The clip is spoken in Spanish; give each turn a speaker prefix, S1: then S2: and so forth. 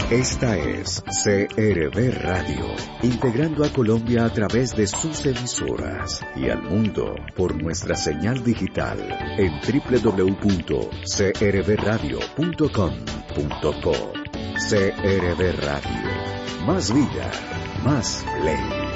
S1: Esta es CRB Radio, integrando a Colombia a través de sus emisoras y al mundo por nuestra señal digital en www.crbradio.com.co. CRB Radio, más vida, más play.